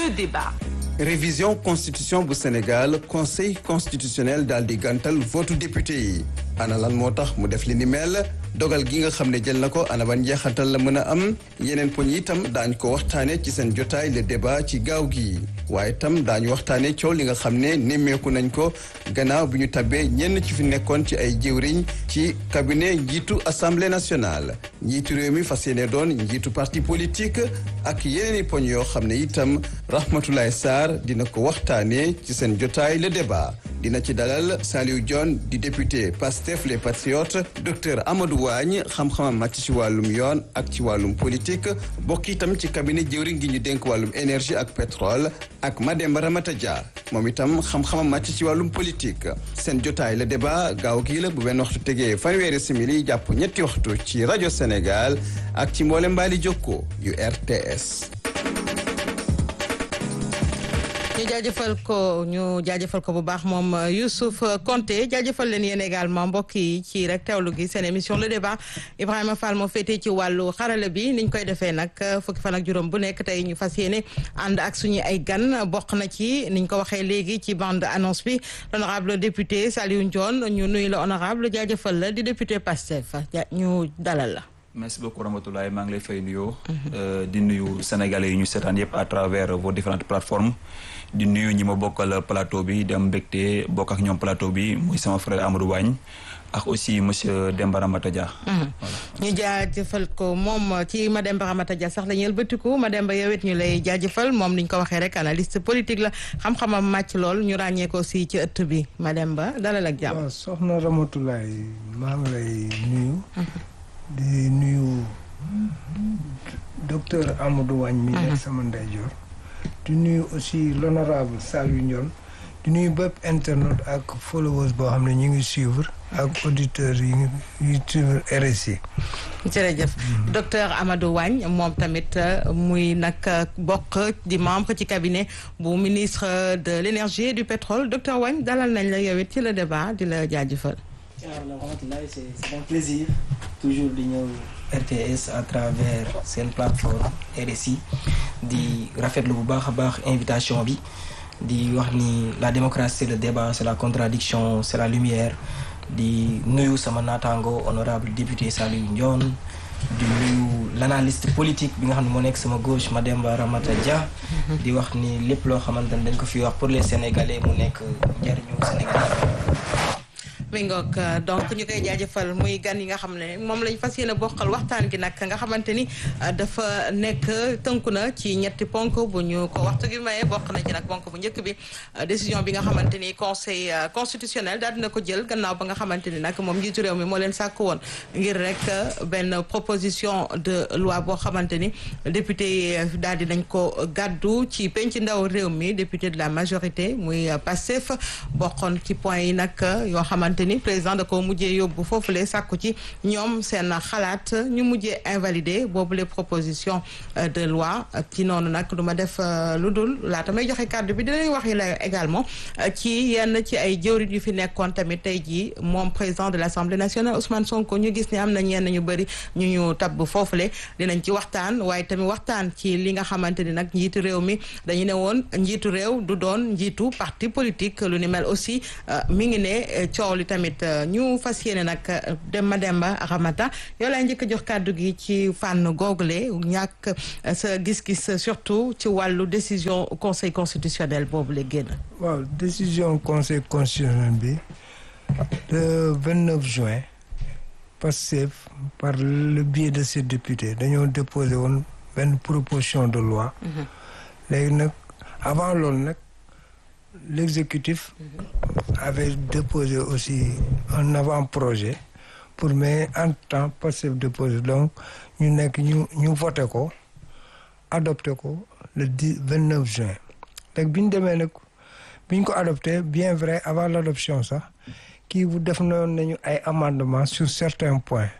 le débat. Révision constitution bu Sénégal conseil constitutionnel daal di gàntal votu député yi ana lan moo tax mu def li ni mel dogal gi nga xam ne jël na ko ana ban njeexantal la mën a am yeneen poñ itam daañu ko waxtaane ci seen jotaay le débat ci gaaw gi waaye itam daañu waxtaane coow li nga xam ne nemmeeku nañ ko gannaaw bi ñu tabbee ñenn ci fi nekkoon ci ay jëwriñ ci cabinet njiitu assemblée nationale njiitu réew mi fas yéene doon njiitu parti politique ak yeneen i poñ yoo xam ne itam Rahmatoulaye Sarr dina ko waxtaane ci seen jotaay le débat dina ci dalal Saliou Dione di député Pastef les Patriotes docteur Amadou Wagne xam-xamam màcc ci wàllum yoon ak ci wàllum politique bokk itam ci cabinet jëwriñ gi ñu dénk wàllum énergie ak pétrole ak Mademba Ramata Dia moom itam xam-xamam màcc ci wàllum politique seen jotaay le débat gaaw gii la bu benn waxtu tegee fanweeri simili jàpp ñetti waxtu ci rajo Sénégal ak ci mboolem mbaali jokko yu RTS. ñu jaajëfal ko bu baax moom Youssouf Konté jaajëfal leen yéen également mbokk yi ci rek teewlu gi seen émission le débat Ibrahima Fall moo féetee ci wàllu xarala bi niñ koy defee nag fukki fan ak juróom bu nekk tey ñu fas yéene ànd ak suñu ay gan bokk na ci niñ ko waxee léegi ci bande annonce bi l'honorable député Saliou Dione ñu nuyu la honorable jaajëfal la di député Pastef ñu dalal la. merci beaucoup Ramatoulaye maa ngi lay fay nuyoo. di nuyu sénégalais yi ñu seetaan yëpp à travers vos différentes plateformes. di nuyu ñi ma bokkal plateau bi di am mbégte bokk ak ñoom plateau bi muy sama frère Amadou Wagne ak aussi monsieur Demba Ramata Dia. ñu jaajëfal ko moom ci Mademba Ramata Dia sax la ñu ëlbatiku Mademba yow it ñu lay jaajëfal moom ni ñu ko waxee rek analyste politique la xam-xamam màcc lool ñu ràññee ko aussi ci ëtt bi Mademba dalal ak jàmm. waaw soxna Ramatoulaye maa ngi lay nuyu. di nuyu docteur Amadou Wagne mi nekk sama ndeyjoor. di nuyu aussi l'honorable Saliou Dione di nuyu bépp internaute ak followers boo xam ne ñu ngi suivre ak auditeurs yi suivre RSI. jërëjëf docteur Amadou Wagne moom tamit muy nag bokk di membre ci cabinet bu ministre de l'énergie et du pétrole docteur Wagne dalal nañ la yow it ci le débat di la jaajëfal. C'est un plaisir toujours di ñëw RTS à travers seen plateforme RSI di rafetlu bu baax a baax invitation bi di wax ni la démocratie c'est le débat c'est la contradiction c'est la lumière di nuyu sama naataango honorable député Saliou Dione di nuyu l'analyste politique bi nga xam ne moo nekk sama gauche Mademba Ramata Dia di wax ni lépp loo xamante ne dañ ko fi wax pour les Sénégalais mu nekk njariñu Sénégalais. mi ngoog donc ñu koy jaajëfal muy gan yi nga xam ne moom lañ fas yéene bokkal waxtaan gi nag nga xamante ni dafa nekk tënku na ci ñetti ponk bu ñu ko waxtu gi maye bokk na ci nag ponk bu njëkk bi décision bi nga xamante ni conseil constitutionnel daal dina ko jël gannaaw ba nga xamante ni nag moom njiitu réew mi moo leen sàkk woon ngir rek benn proposition de loi boo xamante ni député daal di nañ ko gàddu ci penc ndaw réew mi député de la majorité muy Pastef bokkoon ci point yi nag yoo xamante ni président da ko mujjee yóbbu foofule sàkku ci ñoom seen xalaat ñu mujjee invalider boobu les propositions de loi ci noonu nag du ma def lu dul laata may joxe kàddu bi dinañ wax yi la également ci yenn ci ay jëwriñ yu fi nekkoon tamit tey jii moom président de l'Assemblée nationale Ousmane Sonko ñu gis ni am na ñenn ñu bëri ñu tabb foofule dinañ ci waxtaan waaye tamit waxtaan ci li nga xamante ni nag njiitu réew mi dañu ne woon njiitu réew du doon njiitu parti politique lu ni mel aussi mi ngi ne coow li tamit ñu fas yéene nag Mademba Ramata yow laay njëkk a jox kàddu gi ci fànn googule ñàkk sa gis-gis surtout ci wàllu décision conseil constitutionnel boobu la génn. waaw décision conseil constitutionnel bi le 29 juin Pastef par le biais de ses députés dañoo déposé woon benn proposition de loi. léegi nag avant loolu nag l'exécutif avait déposé aussi un avant-projet pour mais entre-temps Pastef déposé donc ñu nekk ñu voté ko adopté ko le 29 juin léegi bi ñu demee nag bi ñu ko adopté bien vrai avant l'adoption sax kii bu def noonu nañu ay amendements sur certains points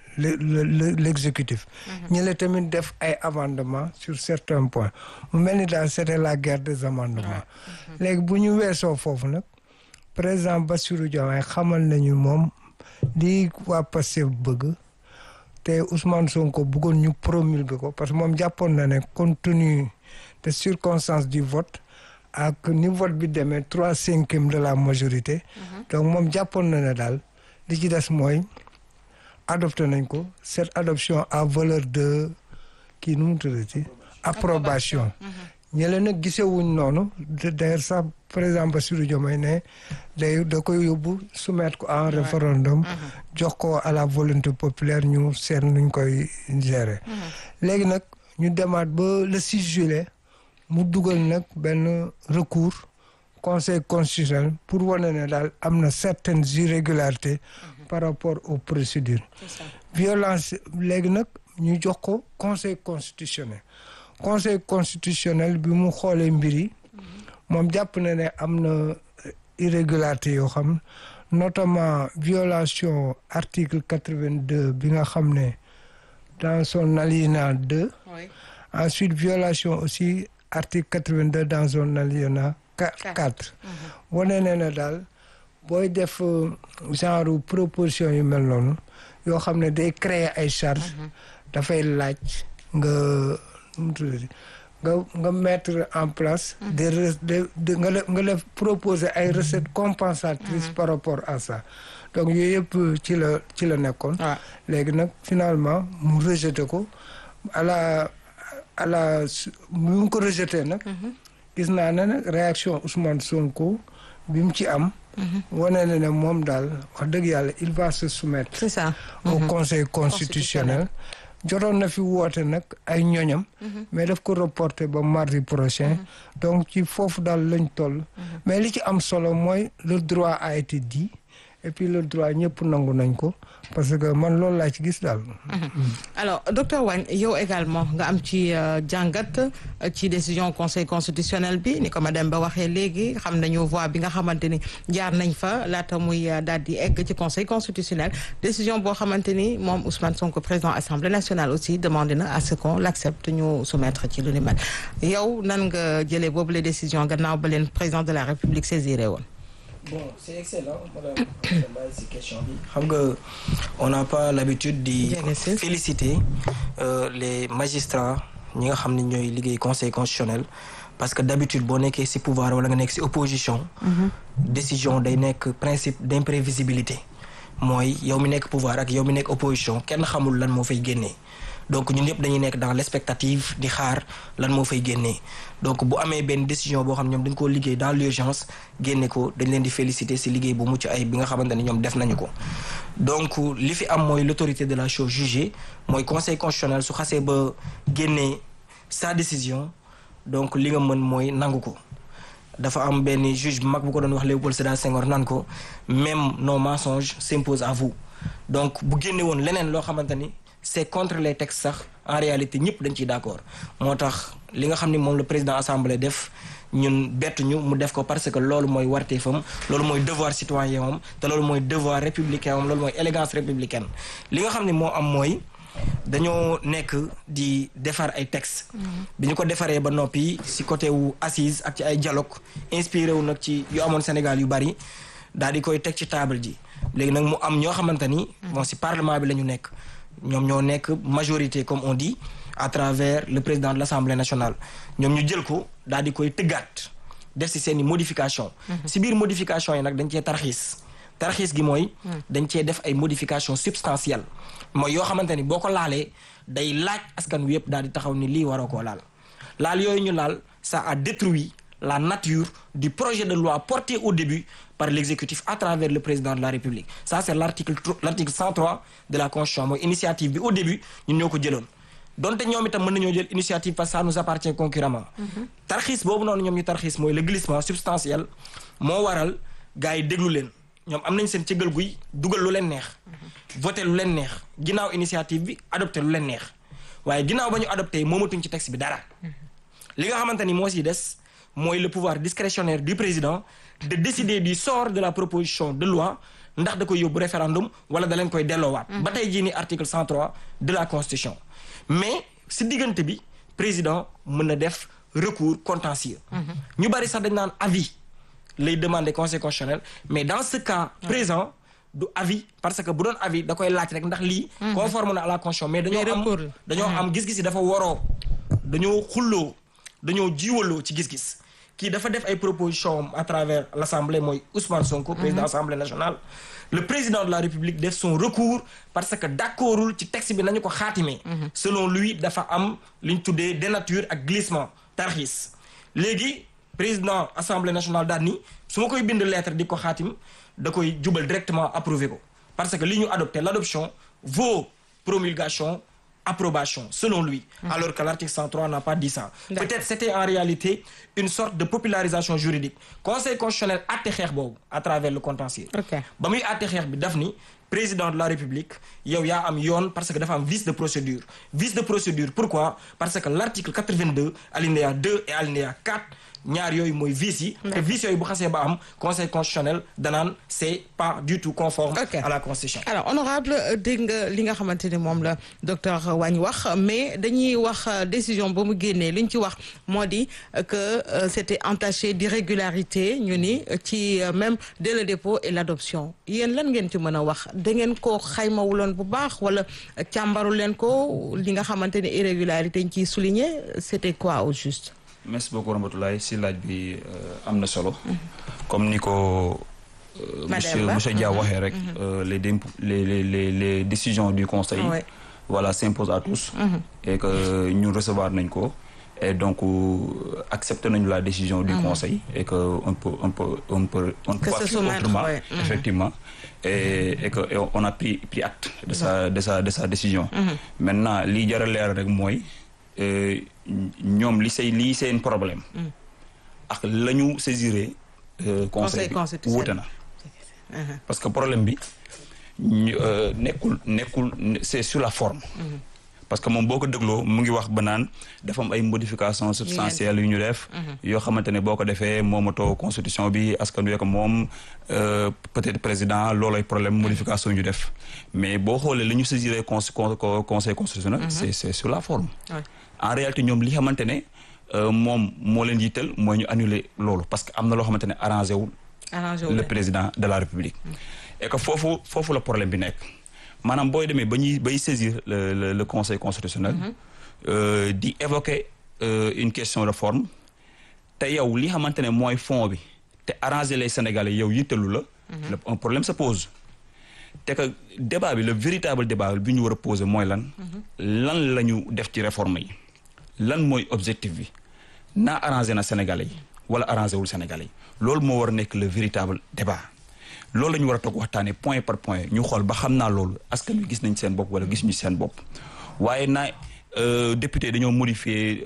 l'exécutif ñi la tamit def ay amendements sur certains points mu mel ni daal c'était la guerre des amendements léegi bu ñu weesoo foofu nag président Bassirou Diomaye xamal nañu moom li waa Pastef bëgg te Ousmane Sonko bëggoon ñu promulguer ko parce que moom jàppoon na ne compte tenu te circonstance du vote ak ni vote bi demee 3/5 de la majorité. donc moom jàppoon na ne daal li ci des mooy adopté nañ ko cette adoption à valeur de kii nu mu tuddati approbation. ñële nag gisewuñ noonu d'ailleurs sax président Bassirou Diomaye ne da koy yóbbu soumettre ko en référendum jox ko à la volonté populaire ñu seet nuñ koy gérer. léegi nag ñu demaat ba le 6 juillet mu dugal nag benn recours conseil constitutionnel pour wane ne daal am na certaines irrégularités par rapport aux procédures. violence léegi nag ñu jox ko conseil constitutionnel. conseil constitutionnel bi mu xoolee mbir yi moom jàpp na ne am na irrégularité yoo xam notamment violation article 82 bi nga xam ne dans son alinéa 2. Oui. Ensuite violation aussi article 82 dans son alinéa 4. wane ne na daal booy def genre proposition yu mel noonu yoo xam ne day créer ay charges dafay laaj nga mettre en place nga def proposer ay recettes compensatrices par rapport à ça donc yooyu yëpp ci la nekkoon. léegi nag finalement mu rejeté ko mu ngi ko rejeté nag. gis naa ne nag réaction Ousmane Sonko bi mu ci am. wane na ne moom daal wax dëgg yàlla il va se soumettre. C'est ça. Au conseil constitutionnel. jotoon na fi woote nag ay ñoñam mais daf ko reporter ba mardi prochain donc ci foofu daal lañ toll mais li ci am solo mooy le droit a été dit et puis le droit ñëpp nangu nañ ko parce que man loolu laa ci gis daal. alors docteur Wagne yow également nga am ci jàngat ci décision conseil constitutionnel bi ni ko madame ba waxee léegi xam nañu voie bi nga xamante ni jaar nañ fa laata muy daal di egg ci conseil constitutionnel décision boo xamante ni moom Ousmane Sonko président assemblée nationale aussi demandé na à ce qu'on l'accepte ñu soumettre ci lu ni mel yow nan nga jëlee boobu les décisions gannaaw ba leen président de la république saisiré woon. Bon, c'est excellent, madame, cette question. On n'a pas l'habitude de féliciter les magistrats ñi nga xam ne ñooy liggéey conseil constitutionnel parce que d'habitude boo nekkee ci pouvoir wala nga nekk ci opposition décision day nekk principe d'imprévisibilité mooy yow mi nekk pouvoir ak yow mi nekk opposition kenn xamul lan moo fay génnee donc ñun ñëpp dañuy nekk dans l'expectative di xaar lan moo fay génnee donc bu amee benn décision boo xam ñoom dañ koo liggéey dans l'urgence génne ko dañ leen di féliciter ci liggéey bu mucc ay bi nga xamante ne ñoom def nañu ko donc li fi am mooy l'autorité de la chose jugée mooy conseil constitutionnel su xasee ba génnee sa décision donc li nga mën mooy nangu ko dafa am benn juge bu mag bu ko doon wax Léopold Sédar Senghor naan ko même nos mensonges s'imposent à vous donc bu génne woon leneen loo xamante ni c'est contre les textes sax en réalité ñëpp dañ ciy d'accord moo tax li nga xam ni moom le président assemblée def ñun bettu ñu mu def ko parce que loolu mooy warteefam loolu mooy devoir citoyen am te loolu mooy devoir républicain am loolu mooy élégance républicaine li nga xam ni moo am mooy dañoo nekk di defar ay textes bi ñu ko defaree ba noppi ci côté wu assise ak ci ay dialogue inspiré wu nag ci yu amoon Sénégal yu bari daal di koy teg ci table ji léegi nag mu am ñoo xamante ni bon ci parlement bi la ñu nekk ñoom ñoo nekk majorité comme on dit à travers le président de l'Assemblée nationale ñoom ñu jël ko daal di koy tëggaat def ci seeni modification ci biir modification yi nag dañ cee tarxiis gi mooy dañ cee def ay modifications substantielles mooy yoo xamante ni boo ko laalee day laaj askan wi yëpp daal di taxaw ni lii waroo koo laal yooyu ñu laal ça a détruit la nature du projet de loi porté au début par l'exécutif à travers le président de la République ça c'est l'article 103 de la Constitution mooy initiative bi au début ñun ñoo ko jëloon donte ñoom itam mën nañoo jël initiative parce que ça nous appartient concurremment tarxiis boobu noonu ñoom ñu tarxiis mooy le glissement substantiel moo waral gars yi déglu leen ñoom am nañ seen cëggal guy dugal lu leen neex voté lu leen neex ginnaaw initiative bi adopté lu leen neex waaye ginnaaw ba ñu adopté moomatuñ ci texte bi dara li nga xamante ni moo si des mooy le pouvoir discrétionnaire du président de décider du sort de la proposition de loi ndax da koy yóbbu référendum wala da leen koy delloowaat ba tey jii ni article 103 de la Constitution mais si diggante bi président mën na def recours contentieux ñu bari sax dañ naan avis lay demander conseil constitutionnel mais dans ce cas présent du avis parce que bu doon avis da koy laaj rek ndax lii conforme na à la Constitution mais dañoo am gis-gis yi dafa waroo dañoo xulloo dañoo jiwaloo ci gis-gis kii dafa def ay propositions à travers l'Assemblée mooy Ousmane Sonko président Assemblée nationale le président de la République def son recours parce que d'accordul ci texte bi nañu ko xaatimee selon lui dafa am li ñu tuddee dénature ak glissement tarxiis léegi président Assemblée nationale daal ni su ma koy bind lettre di ko xaatim da koy jubal directement approuvé ko parce que li ñu adopté l'adoption vaut promulgation approbation selon lui alors que l'article 103 n'a pas dit ça. Peut-être c'était en réalité une sorte de popularisation juridique conseil constitutionnel àtte xeex boobu à travers le contentieux ba muy àtte xeex bi daf ni président de la République yow yaa am yoon parce que dafa am vice de procédure pourquoi parce que l'article 82 alinéa 2 et alinéa 4 ñaar yooyu mooy vice yi te vice yooyu bu xasee ba am conseil constitutionnel danaan c'est pas du tout conforme à la constitution. Alors honorable dégg nga li nga xamante ni moom la docteur Wagne wax mais dañuy wax décision ba mu génnee li ñu ci wax moo di que c'était entaché d'irrégularité ñu ni ci même dès le dépôt et l'adoption yéen lan ngeen ci mën a wax da ngeen ko xaymawuloon bu baax wala càmbaru leen ko li nga xamante ni irrégularité ñu ciy souligner c'était quoi au juste. Merci beaucoup Ramatoulaye si laaj bi am na solo comme ni ko monsieur Dia waxee rek les décisions du conseil voilà s'imposent à tous et que ñun recevoir nañ ko et donc accepter nañu la décision du conseil et que on peut faire autrement effectivement et que on a pris acte de sa décision maintenant li jar a leer rek mooy ñoom lii seen problème ak la ñu saisiré conseil bi wuute na parce que problème bi nekkul c'est sur la forme parce que moom boo ko dégloo mu ngi wax ba naan dafa am ay modifications substantielles yu ñu def yoo xamante ne boo ko defee moomatoo constitution bi askan wi ko moom peut-être président loolay problème modification yu ñu def mais boo xoolee la ñu saisiré conseil constitutionnel c'est sur la forme en réalité ñoom li xamante ne moom moo leen yitteel mooy ñu annuler loolu parce que am na loo xamante ne arrangé wul le président de la République et que foofu la problème bi nekk maanaam booy demee bay saisir le conseil constitutionnel di évoquer une question de forme te yow li xamante ne mooy fond bi te arranger les Sénégalais yow yittelu la un problème se pose te que débat bi le véritable débat bi ñu war a poser mooy lan la ñu def ci réforme yi lan mooy objectif bi naa arrangé na Sénégalais yi wala arrangé wul Sénégalais yi loolu moo war a nekk le véritable débat loolu la ñu war a toog waxtaanee point par point ñu xool ba xam naa loolu askan wi gis nañ seen bopp wala gisuñu seen bopp waaye naa député dañoo modifier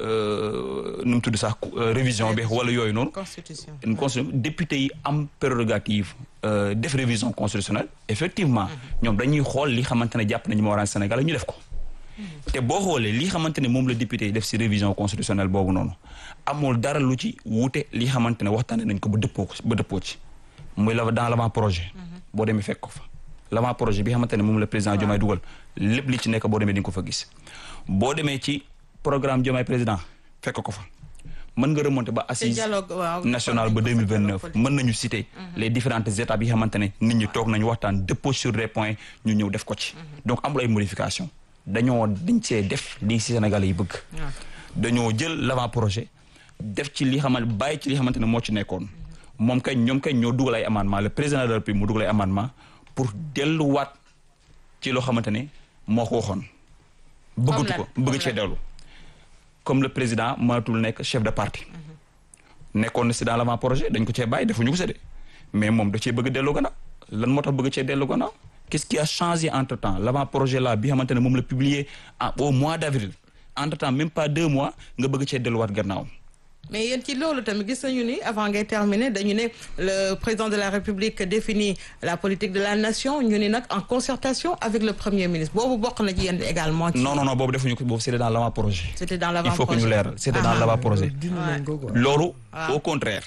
nu mu tudd sax révision bi wala yooyu noonu constitution député yi am prérogative def révision constitutionnelle effectivement ñoom dañuy xool li xamante ne jàpp nañu ma waraan Sénégal ñu def ko te boo xoolee li xamante ne moom la député yi def ci révision constitutionnelle boobu noonu amul dara lu ci wuute li xamante ne waxtaane nañ ko ba dëppoo ci muy la dans l'avant-projet boo demee fekk ko fa l'avant-projet bi xamante ne moom la président Diomaye dugal lépp li ci nekk boo demee di nga ko fa gis boo demee ci programme Diomaye président fekk ko fa mën nga remonter ba assise nationale ba 2029 mën nañu citer les différentes étapes yi xamante ne nit ñi toog nañu waxtaan dépôt sur des points ñu ñëw def ko ci donc amul ay modification dañ see def lii si Sénégal yi bëgg dañoo jël l'avant-projet def ci li xamante bàyyi ci li xamante ne moo ci nekkoon ñoom kañ ñoo dugal ay amendement le président de la République mu dugal ay amendement pour delluwaat ci loo xamante ne moo ko waxoon bëggatu ko bëgg cee dellu comme le président mënatul nekk chef de parti nekkoon na si dans l'avant-projet dañ ko cee bàyyi defuñu ko séddee mais moom da cee bëgg dellu gannaaw lan moo tax bëgg cee dellu gannaaw qu'est-ce qui a changé entre temps l'avant-projet là bi xamante ne moom la publié au mois d'avril entre temps même pas 2 mois nga bëgg cee delluwaat gannaaw. mais yéen ci loolu tamit gis nañu ni avant ngay terminer dañu ne le président de la République définit la politique de la nation ñu ni nag en concertation avec le premier ministre boobu bokk na ci yéen également. non boobu defuñu ko boobu c'était dans l'avant-projet. c'était dans l'avant-projet il faut que ñu leer c'était dans l'avant-projet. loolu au contraire.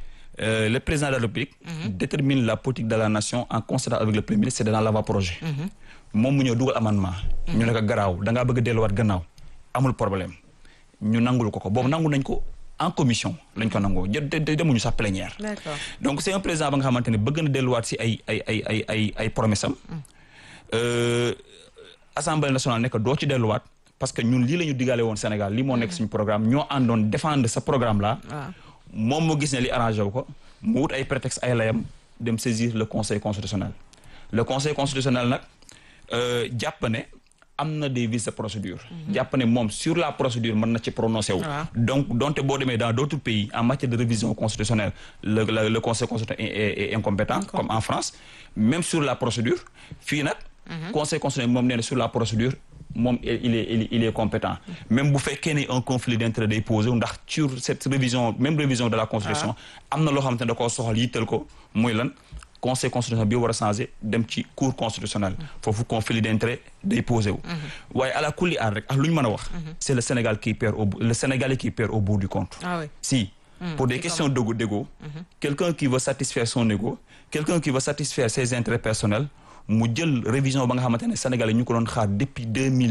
Le président de la République détermine la politique de la nation en concertation avec le premier ministre, c'est dans l'avant-projet. moom mu ñëw dugal amendement. ñu ne ko garaaw da ngaa bëgg a delluwaat gannaaw amul problème ñu nangul ko boobu nangu nañ ko en commission lañ ko nangoo demuñu sax plénière. D'accord. Donc c'est un président ba nga xamante ne bëgg na delluwaat si ay promesse am. Assemblée nationale nekk doo ci delluwaat parce que ñun lii la ñu digale woon Sénégal lii moo nekk suñu programme ñoo àndoon défendre ce programme là moom moo gis ne li arrangé wu ko mu wut ay prétexte ay layam dem saisir le conseil constitutionnel le conseil constitutionnel nag jàpp ne am na des vices de procédure jàpp ne moom sur la procédure mën na ci prononcé wu donc donte boo demee dans d'autres pays en matière de révision constitutionnelle le conseil constitutionnel est incompétent comme en France même sur la procédure fii nag conseil constitutionnel moom nee na sur la procédure moom il est compétent même bu fekkee ne un conflit d'intérêt day posé ndax sur cette révision même révision de la constitution am na loo xamante ne da koo soxal yittal ko muy lan conseil constitutionnel bi war a changer dem ci cour constitutionnelle foofu conflit d'intérêt day posé wu waaye à la kulli aar rek ak lu ñu mën a wax c'est le Sénégalais qui perd au bout du compte si pour des questions d'égo quelqu'un qui veut satisfaire son ego quelqu'un qui veut satisfaire ses intérêts personnels mu jël révision ba nga xamante ne Sénégalais ñu ko doon xaar depuis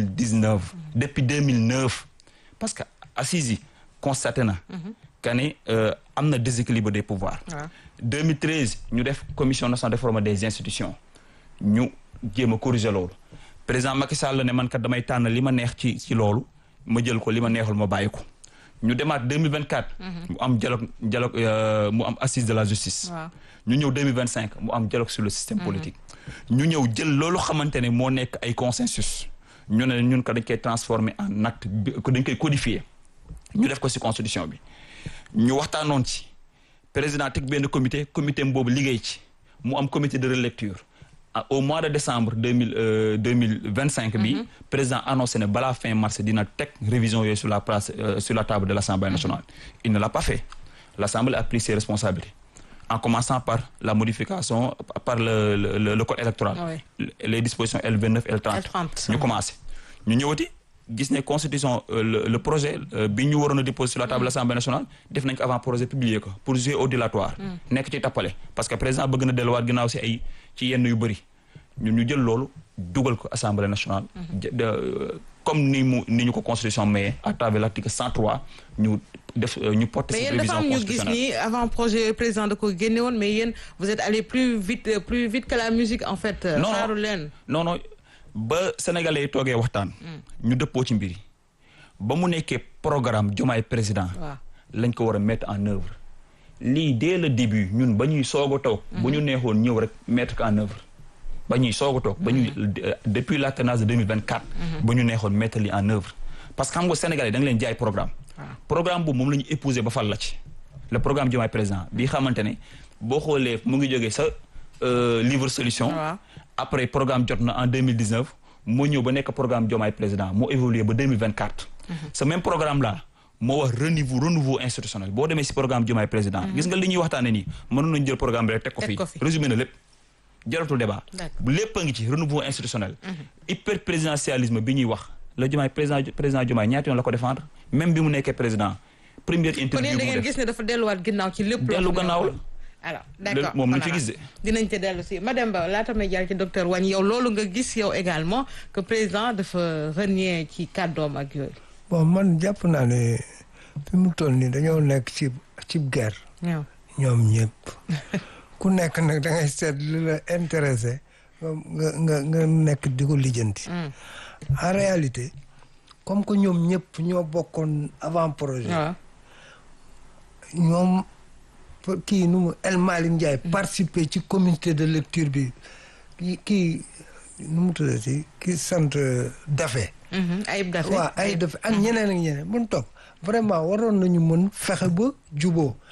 2009 parce que assises yi constaté na que ni am na déséquilibre des pouvoirs 2013 ñu def commission nationale de réforme des institutions ñu jéem a corriger loolu président Macky Sall ne man kat damay tànn li ma neex ci loolu ma jël ko li ma neexul ma bàyyi ko ñu demaat 2024 mu am dialogue mu am assise de la justice ñu ñëw 2025 mu am dialogue sur le système politique ñu ñëw jël loolu xamante ne moo nekk ay consensus ñu ne ñun ko dañ koy transformer en acte dañ koy codifier ñu def ko ci constitution bi ñu waxtaanoon ci président teg benn comité boobu liggéey ci mu am comité de relecture au mois de décembre 2025 bi président annoncé ne balaa fin mars dina teg révision yooyu sur la table de l'Assemblée nationale il ne l'a pas fait l'Assemblée a pris ses responsabilités en commençant par la modification par le code électoral les dispositions L29 L30 ñu commencé ñu ñëwati gis ne constitution le projet bi ñu waroon a déposer sur la table de l'Assemblée nationale def nañ ko avant projet publié ko pour jouer au dilatoire nekk ci tappale parce que président bëgg na delluwaat ginnaaw ci yenn yu bëri ñun ñu jël loolu dugal ko Assemblée nationale comme ni ñu ko constitution maye à travers l'article 103 ñu porter cette révision constitutionnelle. Mais yéen dafa am ñu gis ni avant projet président da ko génne woon mais yéen vous êtes allé plus vite que la musique en fait. xaaru leen non ba sénégalais yi toogee waxtaan. ñu dëppoo ci mbir yi ba mu nekkee programme Diomaye président. lañ ko war a mettre en œuvre. lii dès le début ñun ba ñuy soog a toog. bu ñu neexoon ñëw rek mettre en œuvre. ba ñuy soog a toog ba ñuy depuis l'alternance de 2024. ba ñu neexoon mettre li en œuvre parce que xam nga sénégalais da nga leen jaay programme. programme boobu moom la ñu épouser ba fal la ci. le programme Diomaye président bi xamante ne boo xoolee mu ngi jógee sa livre solution. après programme jot na en 2019 moo ñëw ba nekk programme Diomaye président moo évolué ba 2024. ce même programme là moo wax renouveau institutionnel boo demee si programme Diomaye président. gis nga li ñuy waxtaanee nii mënoon nañu jël programme bi rek teg ko fii résumé na lépp. jaratul débat lépp a ngi ci renouveau institutionnel. hyper présidentialisme bi ñuy wax la Diomaye président Diomaye ñaata yoon la ko défendre même bi mu nekkee président première interview kon da ngeen gis ne dafa delluwaat ginnaaw ci lépp. dellu gannaaw la. alors d'accord moom lañ fi gis de. dinañ ci dellu si madame Ba laata may jàll ci docteur Wagne yow loolu nga gis yow également que président dafa renier ci kàddoom ak yooyu. bon man jàpp naa ne fi mu toll nii dañoo nekk ci guerre. ñoom ñëpp. ku nekk nag da ngay seet li la intéressé nga nekk di ko lijjanti. en réalité comme que ñoom ñëpp ñoo bokkoon avant projet. ñoom kii nu mu El Malick Ndiaye participer ci comité de lecture bi kii nu mu tuddati kii sant Daffé. Ayib Daffé waaw Ayib Daffé ak ñeneen mun toog vraiment waroon nañu mën fexe ba juboo